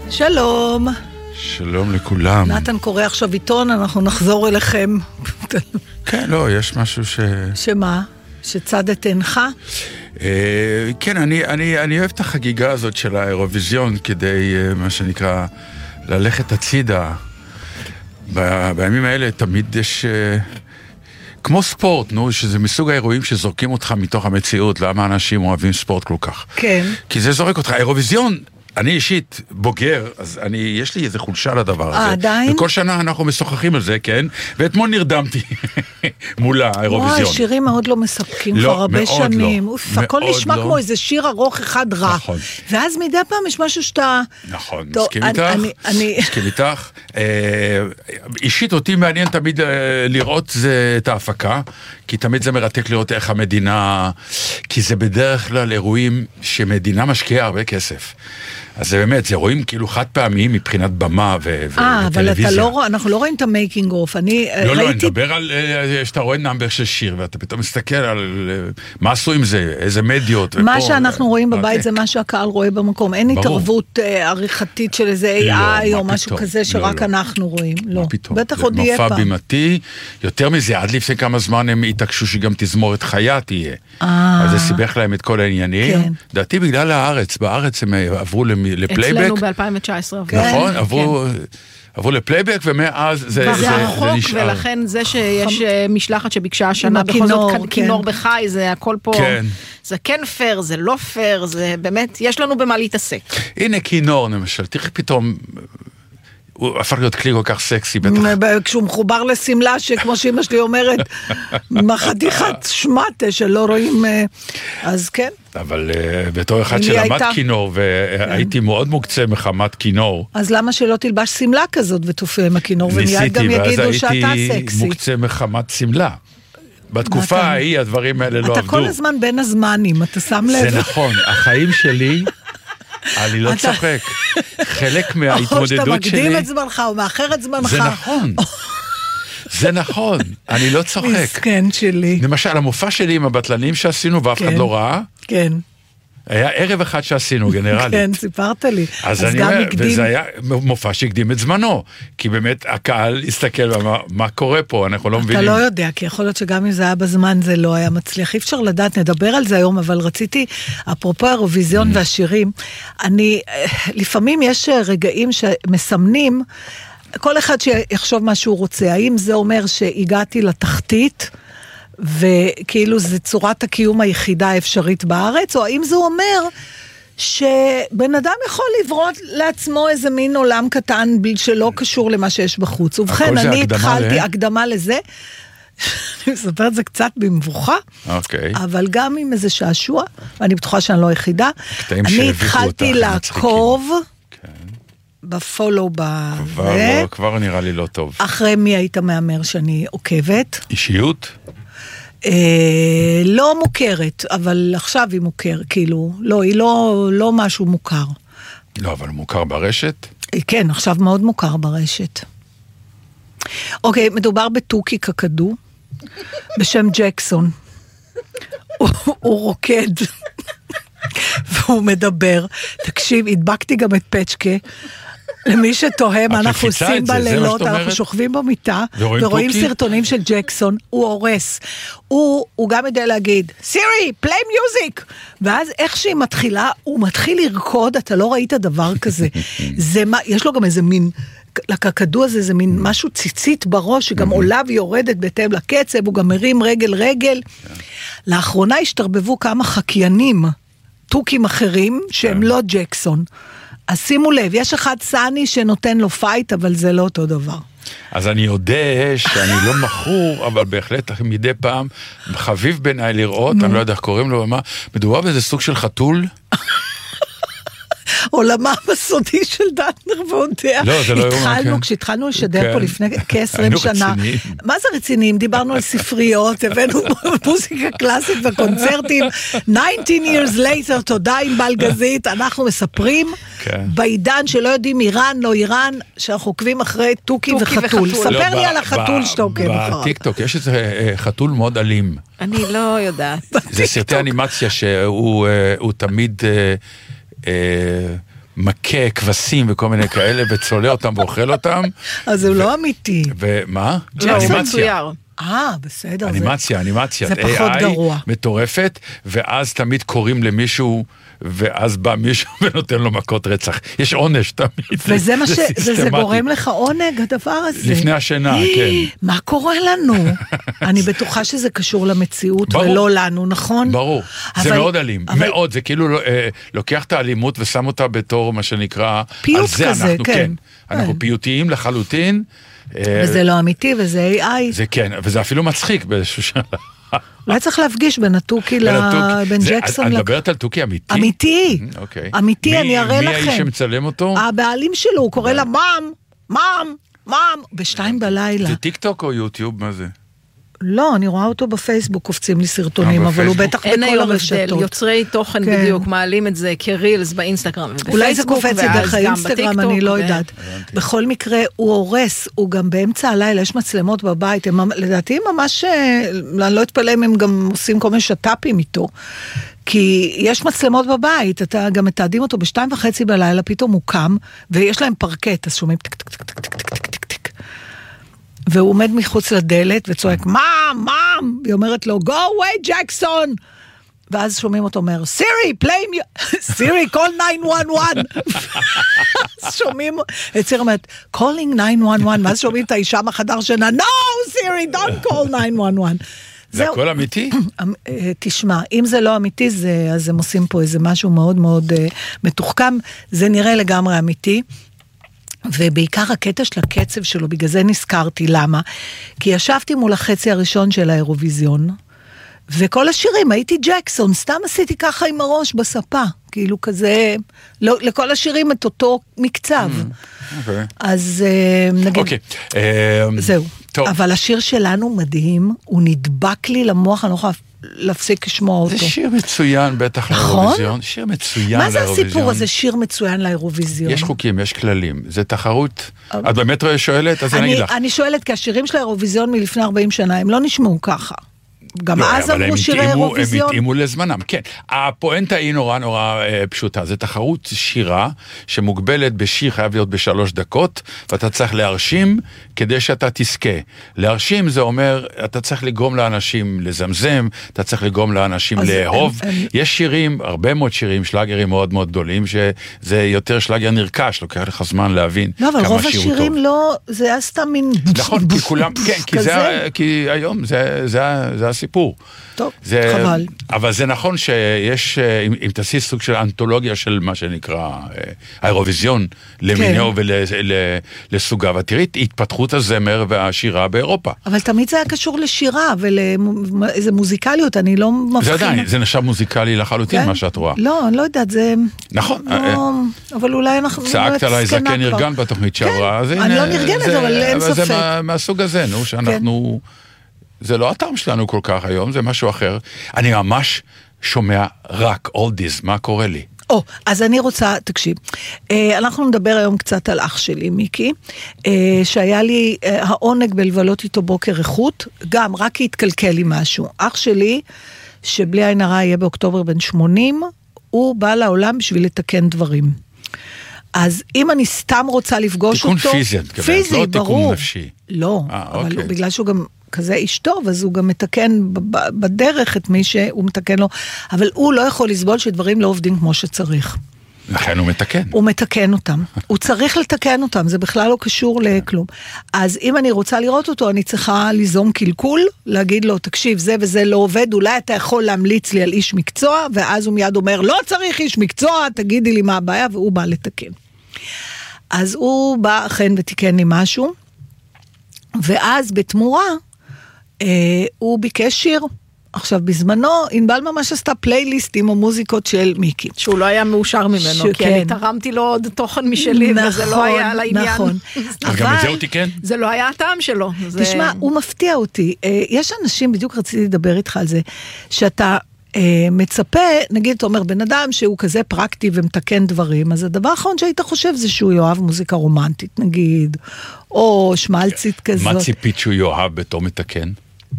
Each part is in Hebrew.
שלום. שלום לכולם. נתן קורא עכשיו עיתון, אנחנו נחזור אליכם. כן, לא, יש משהו שמה? שצד את עינך? כן, אני אוהב את החגיגה הזאת של האירוויזיון כדי, מה שנקרא, ללכת הצידה. בימים האלה תמיד יש... כמו ספורט, שזה מסוג האירועים שזורקים אותך מתוך המציאות. למה אנשים אוהבים ספורט כל כך? כן. כי זה זורק אותך. האירוויזיון... אני אישית בוגר, אז יש לי איזה חולשה לדבר הזה. עדיין? וכל שנה אנחנו משוחחים על זה, כן? ואתמול נרדמתי מול האירוויזיון. וואי, שירים מאוד לא מספקים כבר הרבה שנים. אוף, הכל נשמע כמו איזה שיר ארוך אחד רע. נכון. ואז מדי פעם יש משהו שאתה... נכון, מסכים איתך. אישית אותי מעניין תמיד לראות את ההפקה, כי תמיד זה מרתק לראות איך המדינה... כי זה בדרך כלל אירועים שמדינה משקיעה הרבה כסף. אז זה באמת, זה רואים כאילו חד פעמים מבחינת במה וטלוויזיה. אבל אנחנו לא רואים את המייקינג אוף. לא, אני מדבר על, שאתה רואה נאמבר של שיר, ואתה פתאום מסתכל על מה עשו עם זה, איזה מדיות. מה שאנחנו רואים בבית זה מה שהקהל רואה במקום. אין התערבות עריכתית של איזה AI או משהו כזה שרק אנחנו רואים. לא, בטח עוד יהיה פעם. מופע בימתי, יותר מזה, עד לפני כמה זמן הם התעקשו שגם תזמורת חיה תהיה. אז זה סיבך להם את כל העניינים. דעתי בגלל הארץ, בארץ הם עברו לפלייבק. אצלנו ב-2019. נכון, עברו לפלייבק, ומאז זה רחוק, ולכן זה שיש משלחת שביקשה השנה, בכל זאת כינור בחי, זה הכל פה, זה כן פייר, זה לא פייר, זה באמת, יש לנו במה להתעסק. הנה כינור, למשל, תראי פתאום... הוא הפך להיות כלי כל כך סקסי, בטח. כשהוא מחובר לסמלה, שכמו שאמא שלי אומרת, מחתיכת שמטה שלא רואים, אז כן. אבל בתור אחד שלמד כינור, והייתי מאוד מוקצה מחמת כינור. אז למה שלא תלבש סמלה כזאת ותופיע עם הכינור, ומיד גם יגידו שאתה סקסי. ניסיתי, ואז הייתי מוקצה מחמת סמלה. בתקופה ההיא הדברים האלה לא עבדו. אתה כל הזמן בין הזמנים, אתה שם לב. זה נכון, החיים שלי... אני לא צוחק. חלק מההתמודדות שלי... או שאתה מקדים את זמנך, או מאחר את זמנך. זה נכון. זה נכון. אני לא צוחק. מסכן שלי. למשל, המופע שלי עם הבטלנים שעשינו, ואף אחד לא ראה. כן. היה ערב אחד שעשינו, גנרלית. כן, סיפרת לי. אז אני אומר, וזה היה מופע שהקדים את זמנו, כי באמת הקהל הסתכל ואמר, מה קורה פה, אנחנו לא מבינים. אתה לא יודע, כי יכול להיות שגם אם זה היה בזמן, זה לא היה מצליח. אי אפשר לדעת, נדבר על זה היום, אבל רציתי, אפרופו האירוויזיון והשירים, לפעמים יש רגעים שמסמנים, כל אחד שיחשוב מה שהוא רוצה, האם זה אומר שהגעתי לתחתית, וכאילו זה צורת הקיום היחידה האפשרית בארץ, או האם זה אומר שבן אדם יכול לברות לעצמו איזה מין עולם קטן שלא קשור למה שיש בחוץ. ובכן, אני התחלתי הקדמה לזה, אני מספר את זה קצת במבוכה, אבל גם עם איזה שעשוע, ואני בטוחה שאני לא יחידה, אני התחלתי לעקוב בפולו בזה. כבר נראה לי לא טוב. אחרי מי היית מאמר שאני עוקבת? אישיות? לא מוכרת, אבל עכשיו היא מוכר, כאילו, לא, היא לא משהו מוכר. לא, אבל מוכר ברשת? כן, עכשיו מאוד מוכר ברשת. אוקיי, מדובר בטוקי קקדו, בשם ג'קסון. הוא רוקד, והוא מדבר. תקשיב, הדבקתי גם את פצ'קה, למי שתוהם, אנחנו עושים בלילות, אנחנו שוכבים במיטה, ורואים סרטונים של ג'קסון, הוא הורס. הוא גם יודע להגיד, סירי, פליי מיוזיק! ואז איך שהיא מתחילה, הוא מתחיל לרקוד, אתה לא ראית דבר כזה. יש לו גם איזה מין, לקקדו הזה, זה מין משהו ציצית בראש, שגם עולה ויורדת בהתאם לקצב, הוא גם מרים רגל. לאחרונה השתרבבו כמה חקיינים, טוקים אחרים, שהם לא ג'קסון. אז שימו לב, יש אחד סני שנותן לו פייט, אבל זה לא אותו דבר. אז אני יודע שאני לא מכור, אבל בהחלט מדי פעם חביב בעיניי לראות, אני לא יודע איך קוראים לו, מדובר באיזה סוג של חתול? עולמה בסודי של דטנר והודע. לא, זה לא יום. כשהתחלנו לשדר פה לפני כ-20 שנה. מה זה רציניים? דיברנו על ספריות, הבאנו מוזיקה קלאסית וקונצרטים. 19 years later, תודה עם בלגזית, אנחנו מספרים בעידן שלא יודעים איראן, לא איראן, שאנחנו עוקבים אחרי טוקי וחתול. ספר לי על החתול שאתה עוקב אחריו. בטיקטוק יש איזה חתול מאוד אלים. אני לא יודעת. זה סרטי אנימציה שהוא תמיד... מכה כבשים וכל מיני כאלה, וצולה אותם ואוכל אותם. אז הוא לא אמיתי. ומה? אנימציה. בסדר. אנימציה. זה פחות גרוע. מטורפת, ואז תמיד קוראים למישהו, ואז בא מישהו ונותן לו מכות רצח. יש עונש תמיד. וזה מה זה גורם לך עונג, הדבר הזה. לפני השינה, כן. מה קורה לנו? אני בטוחה שזה קשור למציאות, ולא לנו, נכון? ברור. זה מאוד אלים. מאוד, זה כאילו לוקח את האלימות ושם אותה בתור מה שנקרא... פיוט כזה, כן. אנחנו פיוטיים לחלוטין. וזה לא אמיתי, וזה AI. זה כן, וזה אפילו מצחיק באיזשהו שלב. אולי צריך להפגיש בין התוכי לבין ג'קסון. את מדברת על תוכי אמיתי? אמיתי. אמיתי, אני אראה לכם. מי האיש שמצלם אותו? הבעלים שלו, הוא קורא לה מאם, בשתיים בלילה. זה טיק טוק או יוטיוב? מה זה? לא, אני רואה אותו בפייסבוק, קופצים לי סרטונים, אבל הוא בטח בכל הרשתות. אין היום יוצרי תוכן בדיוק, מעלים את זה כרילס באינסטגרם, אולי זה קופץ דרך האינסטגרם, אני לא יודעת. בכל מקרה, הוא הורס, הוא גם באמצע הלילה, יש מצלמות בבית, לדעתי ממש, אני לא אתפלא אם הם גם עושים כל מיני שטאפים איתו, כי יש מצלמות בבית, אתה גם מתעדים אותו ב2:30 בלילה, פתאום הוא קם, ויש להם פרקט, אז שומעים טק טק טק טק טק טק טק טק. והוא עומד מחוץ לדלת וצועק, מאם, היא אומרת לו, go away, ג'קסון. ואז שומעים אותו אומר, סירי, סירי, call 911. אז שומעים, סירי אומרת, calling 911, ואז שומעים את האישה מחדר שינה, no, סירי, don't call 911. זה הכל אמיתי? תשמע, אם זה לא אמיתי, אז הם עושים פה איזה משהו מאוד מאוד מתוחכם, זה נראה לגמרי אמיתי. ובעיקר הקטע של הקצב שלו, בגלל זה נזכרתי, למה? כי ישבתי מול החצי הראשון של האירוויזיון, וכל השירים, הייתי ג'קסון, סתם עשיתי ככה עם הראש בספה, כאילו כזה, לא, לכל השירים את אותו מקצב. אז נגיד, זהו. אבל השיר שלנו מדהים, הוא נדבק לי למוח, אני לא יכולה להפסיק לשמוע אותו. זה שיר מצוין בטח לאירוויזיון. שיר מצוין לאירוויזיון. מה זה הסיפור הזה, שיר מצוין לאירוויזיון? יש חוקים, יש כללים. זה תחרות. את באמת שואלת? אז אני אגיד לך. אני שואלת, כי השירים של האירוויזיון מלפני 40 שנה, הם לא נשמעו ככה. גם אז אמרו שירי אירוויזיון. הם התאימו לזמנם, כן. הפואנטה היא נורא פשוטה. זה תחרות שירה שמוגבלת בשיר חייב להיות ב3 דקות, ואתה צריך להרשים כדי שאתה תזכה. להרשים זה אומר, אתה צריך לגרום לאנשים לזמזם, אתה צריך לגרום לאנשים לאהוב. יש שירים, הרבה מאוד שירים, שלאגרים מאוד מאוד גדולים, שזה יותר שלאגר נרכש, לוקח לך זמן להבין כמה שירו טוב. לא, אבל רוב השירים לא, זה היה סתם מין... נכון, כי כולם, כן, כי היום זה הסיפור. טוב, חבל. אבל זה נכון שיש, אם תעשי סוג של אנתולוגיה של מה שנקרא האירוויזיון, למיניו ולסוגה, ותראי התפתחות הזמר והשירה באירופה. אבל תמיד זה היה קשור לשירה ולאיזה מוזיקליות, אני לא מבחינה. זה עדיין, זה נחשב מוזיקלי לחלוטין מה שאת רואה. לא, אני לא יודעת, זה... נכון. אבל אולי אנחנו... צעקת עליי זקן נרגן בתוכנית שעברה. אני לא נרגנת, אבל אין ספק. זה מהסוג הזה, נו, שאנחנו... זה לא הטעם שלנו כל כך היום, זה משהו אחר. אני ממש שומע רק אולדיז, מה קורה לי? אז אני רוצה, תקשיב, אנחנו נדבר היום קצת על אח שלי, מיקי, שהיה לי העונג בלבלות איתו בוקר איכות, גם רק כי התקלקל לי משהו. אח שלי, שבלי עין הרע יהיה באוקטובר בן 80, הוא בא לעולם בשביל לתקן דברים. אז אם אני סתם רוצה לפגוש אותו... תיקון פיזי, פיזי, לא ברור. תיקון נפשי. לא, אבל בגלל שהוא גם כזה איש טוב, אז הוא גם מתקן בדרך את מי שהוא מתקן לו, אבל הוא לא יכול לסבול שדברים לא עובדים כמו שצריך. לכן הוא מתקן. הוא מתקן אותם. הוא צריך לתקן אותם, זה בכלל לא קשור לכלום. אז אם אני רוצה לראות אותו, אני צריכה ליזום קלקול, להגיד לו, תקשיב, זה וזה לא עובד, אולי אתה יכול להמליץ לי על איש מקצוע, ואז הוא מיד אומר, לא צריך איש מקצוע, תגידי לי מה הבעיה, והוא בא לתקן. אז הוא בא אכן ותיקן לי משהו, ואז בתמורה, הוא ביקש שיר. עכשיו, בזמנו, ענבל ממש עשתה פלייליסט עם המוזיקות של מיקי. שהוא לא היה מאושר ממנו, כי אני תרמתי לו עוד תוכן משלי, וזה לא היה על העניין. נכון. גם את זה הוא תיקן? זה לא היה הטעם שלו. תשמע, הוא מפתיע אותי. יש אנשים, בדיוק רציתי לדבר איתך על זה, שאתה מצפה, נגיד, אתה אומר, בן אדם שהוא כזה פרקטי ומתקן דברים, אז הדבר האחרון שהיית חושב זה שהוא יאהב מוזיקה רומנטית, נגיד, או שמלצית כזאת. מה ציפית שהוא יאהב בתור מתקן?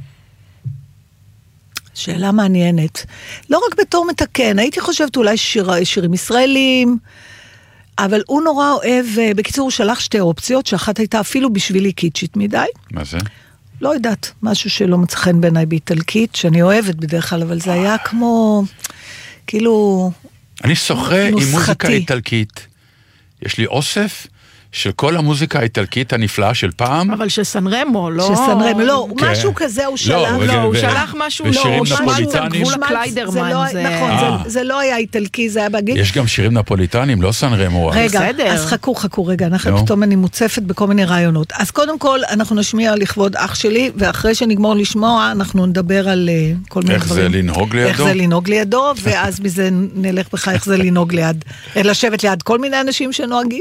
שאלה מעניינת. לא רק בתור מתקן, הייתי חושבת אולי שירים ישראלים, אבל הוא נורא אוהב, בקיצור הוא שלח שתי אופציות, שאחת הייתה אפילו בשבילי קיצ'ית מדי. מה זה? לא יודעת, משהו שלא מצא חן בעיניי באיטלקית, שאני אוהבת בדרך כלל, אבל זה היה כמו, כאילו... אני שוחה עם מוזיקה איטלקית. יש לי אוסף של כל המוזיקה האיטלקית הנפלאה של פעם. אבל של סנרמו, לא... של סנרמו, לא, משהו כזה הוא שלח. לא, הוא שלח משהו, ושירים נפוליטנים. גבול הקליידרמן. נכון, זה לא היה איטלקי, זה היה בגיל. יש גם שירים נפוליטנים, לא סנרמו. רגע, אז חכו רגע, פתאום אני מוצפת בכל מיני רעיונות. אז קודם כל, אנחנו נשמיע לכבוד אח שלי, ואחרי שנגמור לשמוע, אנחנו נדבר על כל מיני דברים. איך זה לנהוג לידו, ואז מזה נלך בך איך זה לנהוג ליד, לשבת ליד כל מיני אנשים שנוהגים.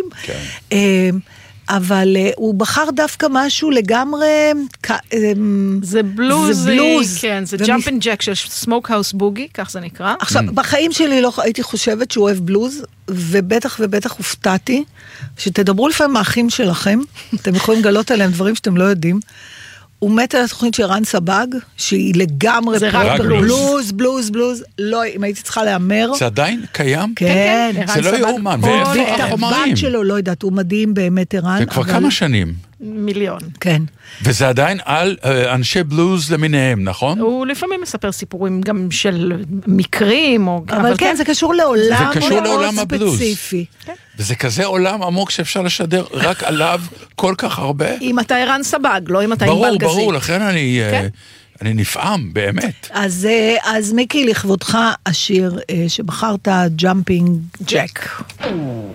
אבל הוא בחר דווקא משהו לגמרי... זה בלוז, כן, זה ג'אמפ אנד ג'ק של סמוק-האוס בוגי, כך זה נקרא. עכשיו, בחיים שלי לא הייתי חושבת שהוא אוהב בלוז, ובטח הופתעתי, שתדברו לפעמים מהאחים שלכם, אתם יכולים לגלות עליהם דברים שאתם לא יודעים, הוא מת על התוכנית של רן סבג, שהיא לגמרי בלוז, לא, אם הייתי צריכה לאמר. זה עדיין קיים? כן. זה לא יאומן, ואיפה החומרים? הבת שלו, לא יודעת, הוא מדהים באמת ערן. זה כבר כמה שנים. מיליון. כן. וזה עדיין על אנשי בלוז למיניהם, נכון? הוא לפעמים מספר סיפורים גם של מקרים, אבל כן, זה קשור לעולם ספציפי. וזה כזה עולם עמוק שאפשר לשדר רק עליו כל כך הרבה. אם אתה ערן סבג, לא אם אתה עם בלגזי. ברור, לכן אני נפעם, באמת. אז מיקי, לכבודך השיר שבחרת, ג'אמפינג ג'ק.